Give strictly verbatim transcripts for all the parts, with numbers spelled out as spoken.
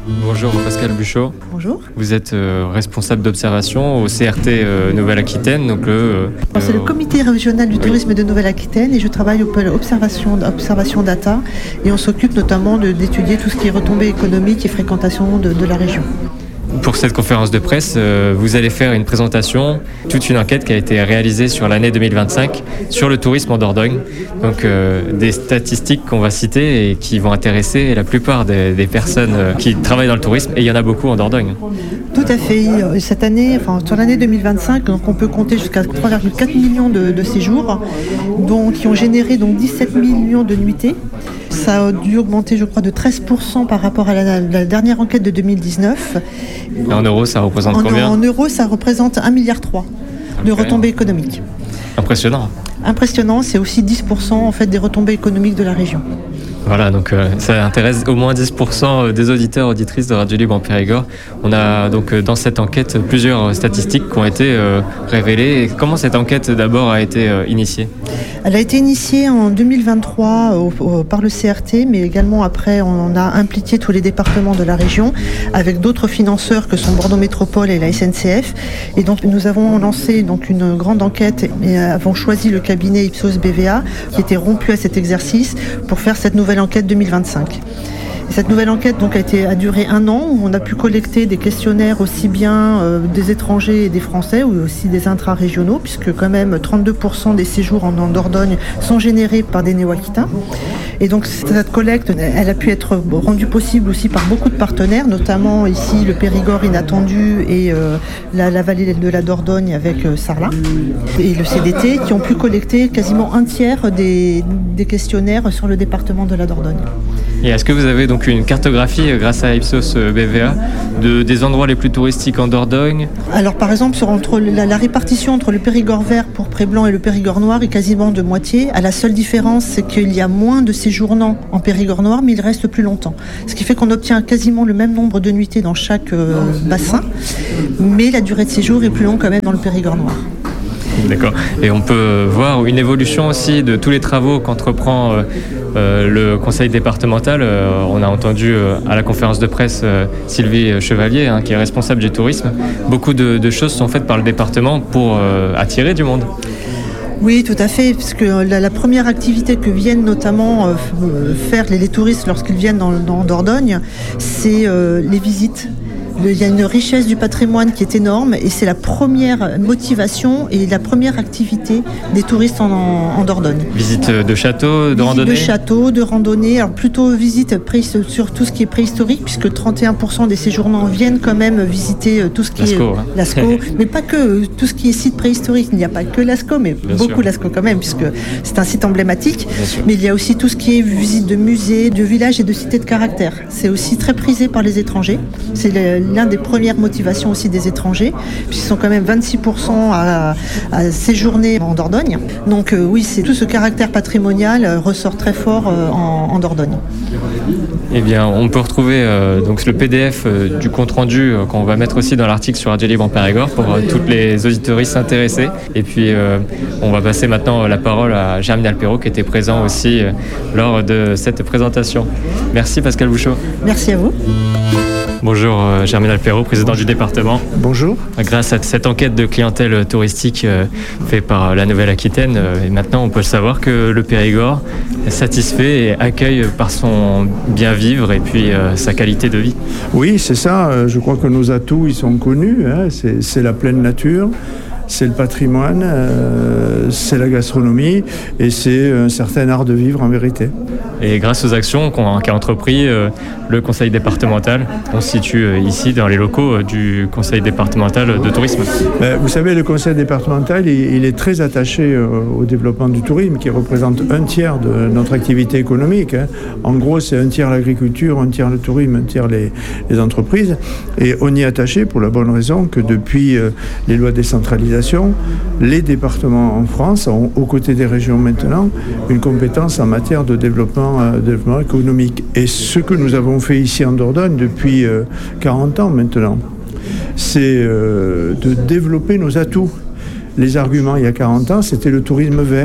Bonjour Pascal Buchot. Bonjour. Vous êtes euh, responsable d'observation au C R T euh, Nouvelle-Aquitaine. Donc le, euh, C'est le comité régional du tourisme oui. de Nouvelle-Aquitaine et je travaille au pôle observation, observation data et on s'occupe notamment de, d'étudier tout ce qui est retombées économiques et fréquentation de, de la région. Pour cette conférence de presse, euh, vous allez faire une présentation, toute une enquête qui a été réalisée sur l'année deux mille vingt-cinq sur le tourisme en Dordogne. Donc euh, des statistiques qu'on va citer et qui vont intéresser la plupart des, des personnes euh, qui travaillent dans le tourisme, et il y en a beaucoup en Dordogne. Tout à fait. Cette année, enfin sur l'année deux mille vingt-cinq, donc on peut compter jusqu'à trois virgule quatre millions de, de séjours, donc, qui ont généré donc dix-sept millions de nuitées. Ça a dû augmenter, je crois, de treize pour cent par rapport à la, la dernière enquête de deux mille dix-neuf. Et en euros, ça représente en, combien ? En euros, ça représente un virgule trois milliard de retombées économiques. Impressionnant. Impressionnant, c'est aussi dix pour cent en fait, des retombées économiques de la région. Voilà, donc euh, ça intéresse au moins dix pour cent des auditeurs, auditrices de Radio Libre en Périgord. On a donc euh, dans cette enquête plusieurs statistiques qui ont été euh, révélées. Et comment cette enquête d'abord a été euh, initiée ? Elle a été initiée en deux mille vingt-trois au, au, par le C R T, mais également après on a impliqué tous les départements de la région avec d'autres financeurs que sont Bordeaux Métropole et la S N C F. Et donc nous avons lancé donc une grande enquête et avons choisi le cabinet Ipsos B V A qui était rompu à cet exercice pour faire cette nouvelle enquête deux mille vingt-cinq. Et cette nouvelle enquête donc, a, été, a duré un an où on a pu collecter des questionnaires aussi bien euh, des étrangers et des Français ou aussi des intra-régionaux puisque quand même trente-deux pour cent des séjours en, en Dordogne sont générés par des néo-aquitains. Et donc cette collecte, elle a pu être rendue possible aussi par beaucoup de partenaires, notamment ici le Périgord inattendu et euh, la, la vallée de la Dordogne avec euh, Sarlat et le C D T qui ont pu collecter quasiment un tiers des, des questionnaires sur le département de la Dordogne. Et est-ce que vous avez donc une cartographie grâce à Ipsos B V A de, des endroits les plus touristiques en Dordogne ? Alors par exemple, sur, entre la, la répartition entre le Périgord vert, pourpré blanc et le Périgord noir est quasiment de moitié. À la seule différence, c'est qu'il y a moins de séjournants en Périgord noir, mais ils restent plus longtemps. Ce qui fait qu'on obtient quasiment le même nombre de nuitées dans chaque euh, bassin, mais la durée de séjour est plus longue quand même dans le Périgord noir. D'accord. Et on peut voir une évolution aussi de tous les travaux qu'entreprend euh, euh, le conseil départemental. Euh, on a entendu euh, à la conférence de presse euh, Sylvie Chevalier, hein, qui est responsable du tourisme. Beaucoup de, de choses sont faites par le département pour euh, attirer du monde. Oui, tout à fait, parce que la, la première activité que viennent notamment euh, faire les, les touristes lorsqu'ils viennent dans, dans Dordogne, c'est euh, les visites. Il y a une richesse du patrimoine qui est énorme et c'est la première motivation et la première activité des touristes en, en Dordogne. Visite de château, de visite randonnée de château, de randonnée. Alors plutôt visite pré- sur tout ce qui est préhistorique puisque trente et un pour cent des séjournants viennent quand même visiter tout ce qui Lascaux, est hein. Lascaux, mais pas que tout ce qui est site préhistorique. Il n'y a pas que Lascaux, mais Bien beaucoup sûr. Lascaux quand même puisque c'est un site emblématique. Mais il y a aussi tout ce qui est visite de musées, de villages et de cités de caractère. C'est aussi très prisé par les étrangers. C'est le, l'un des premières motivation aussi des étrangers, puisqu'ils sont quand même vingt-six pour cent à, à séjourner en Dordogne. Donc euh, oui, c'est tout ce caractère patrimonial euh, ressort très fort euh, en, en Dordogne. Eh bien, on peut retrouver euh, donc le P D F euh, du compte-rendu euh, qu'on va mettre aussi dans l'article sur Radio Libre en Périgord pour euh, toutes les auditoristes intéressés. Et puis, euh, on va passer maintenant la parole à Germinal Perrault qui était présent aussi euh, lors de cette présentation. Merci Pascal Buchot. Merci à vous. Bonjour euh, Germinal Perrault, président du département. Bonjour. Grâce à cette enquête de clientèle touristique euh, faite par la Nouvelle-Aquitaine, euh, et maintenant on peut savoir que le Périgord est satisfait et accueille par son bien vivre et puis euh, sa qualité de vie. Oui, c'est ça. Je crois que nos atouts, ils sont connus. Hein. C'est, c'est la pleine nature. C'est le patrimoine, euh, c'est la gastronomie et c'est un certain art de vivre en vérité. Et grâce aux actions qu'on, qu'a entrepris euh, le conseil départemental, on se situe euh, ici dans les locaux euh, du conseil départemental de tourisme. Ben, vous savez, le conseil départemental, il, il est très attaché euh, au développement du tourisme qui représente un tiers de notre activité économique. Hein. En gros, c'est un tiers l'agriculture, un tiers le tourisme, un tiers les, les entreprises. Et on y est attaché pour la bonne raison que depuis euh, les lois de décentralisation, les départements en France ont, aux côtés des régions maintenant, une compétence en matière de développement, euh, développement économique. Et ce que nous avons fait ici en Dordogne depuis euh, quarante ans maintenant, c'est euh, de développer nos atouts. Les arguments il y a quarante ans, c'était le tourisme vert.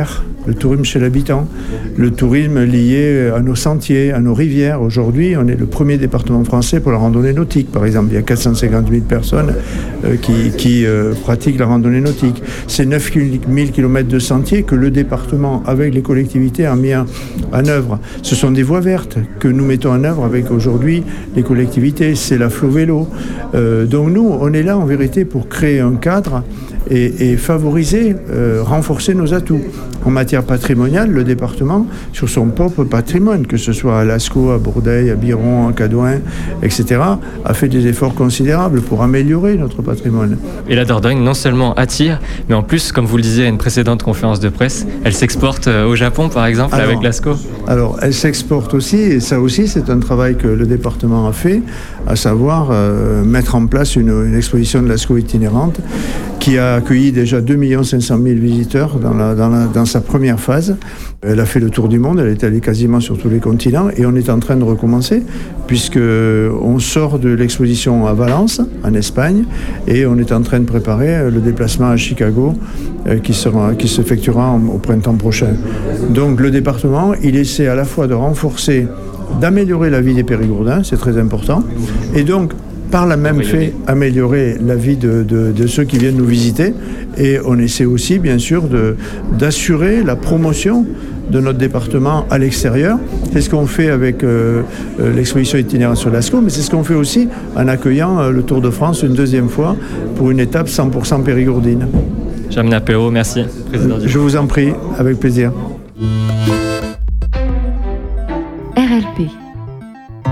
le tourisme chez l'habitant, le tourisme lié à nos sentiers, à nos rivières. Aujourd'hui, on est le premier département français pour la randonnée nautique, par exemple. Il y a quatre cent cinquante mille personnes euh, qui, qui euh, pratiquent la randonnée nautique. C'est neuf mille kilomètres de sentiers que le département, avec les collectivités, a mis en, en œuvre. Ce sont des voies vertes que nous mettons en œuvre avec aujourd'hui les collectivités. C'est la Flo-Vélo. Euh, donc nous, on est là en vérité pour créer un cadre et, et favoriser, euh, renforcer nos atouts. En matière patrimoniale, le département, sur son propre patrimoine, que ce soit à Lascaux, à Bourdeil, à Biron, à Cadouin, et cetera, a fait des efforts considérables pour améliorer notre patrimoine. Et la Dordogne non seulement attire, mais en plus, comme vous le disiez à une précédente conférence de presse, elle s'exporte au Japon, par exemple, alors, avec Lascaux. Alors, elle s'exporte aussi, et ça aussi, c'est un travail que le département a fait, à savoir euh, mettre en place une, une exposition de Lascaux itinérante qui a accueilli déjà deux millions cinq cent mille visiteurs dans, la, dans, la, dans sa première phase. Elle a fait le tour du monde, elle est allée quasiment sur tous les continents et on est en train de recommencer puisqu'on sort de l'exposition à Valence, en Espagne, et on est en train de préparer le déplacement à Chicago qui, sera, qui s'effectuera au printemps prochain. Donc le département, il essaie à la fois de renforcer, d'améliorer la vie des Périgourdins, c'est très important, et donc par la même fait, améliorer la vie de, de, de ceux qui viennent nous visiter. Et on essaie aussi, bien sûr, de, d'assurer la promotion de notre département à l'extérieur. C'est ce qu'on fait avec euh, l'exposition itinérante sur Lascaux, mais c'est ce qu'on fait aussi en accueillant euh, le Tour de France une deuxième fois pour une étape cent pour cent périgourdine. Germinal Pello, merci, président du... Je vous en prie, avec plaisir.